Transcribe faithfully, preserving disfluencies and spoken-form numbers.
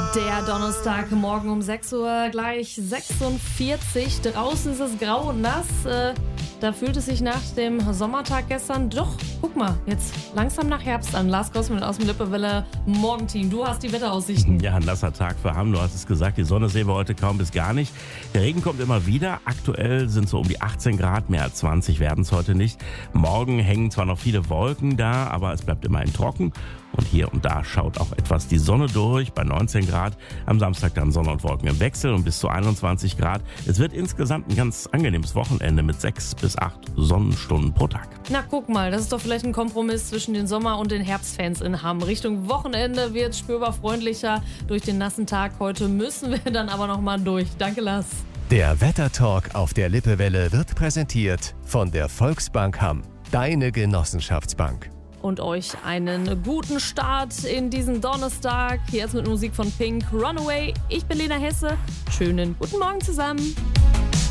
Der Donnerstagmorgen um sechs Uhr gleich sechsundvierzig. Draußen ist es grau und nass. Äh, da fühlt es sich nach dem Sommertag gestern doch, guck mal, jetzt langsam nach Herbst an. Lars Kosmann aus dem Lippewelle Morgenteam. Du hast die Wetteraussichten. Ja, ein nasser Tag für Hamm. Du hast es gesagt, die Sonne sehen wir heute kaum bis gar nicht. Der Regen kommt immer wieder. Aktuell sind so um die achtzehn Grad, mehr als zwanzig werden es heute nicht. Morgen hängen zwar noch viele Wolken da, aber es bleibt immerhin trocken. Und hier und da schaut auch etwas die Sonne durch, bei neunzehn Grad. Am Samstag dann Sonne und Wolken im Wechsel und bis zu einundzwanzig Grad. Es wird insgesamt ein ganz angenehmes Wochenende mit sechs bis acht Sonnenstunden pro Tag. Na guck mal, das ist doch vielleicht ein Kompromiss zwischen den Sommer- und den Herbstfans in Hamm. Richtung Wochenende wird es spürbar freundlicher. Durch den nassen Tag heute müssen wir dann aber noch mal durch. Danke, Lars. Der Wettertalk auf der Lippewelle wird präsentiert von der Volksbank Hamm. Deine Genossenschaftsbank. Und euch einen guten Start in diesen Donnerstag. Jetzt mit Musik von Pink, Runaway. Ich bin Lena Hesse. Schönen guten Morgen zusammen.